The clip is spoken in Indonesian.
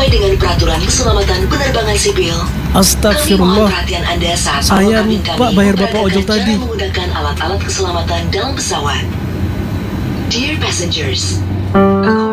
Sesuai dengan peraturan keselamatan penerbangan sipil, kami mohon Astagfirullah, perhatian Anda saat saya awak kabin lupa kami bayar bapak memperagakan ojol cara tadi. menggunakan alat-alat keselamatan dalam pesawat. Dear passengers,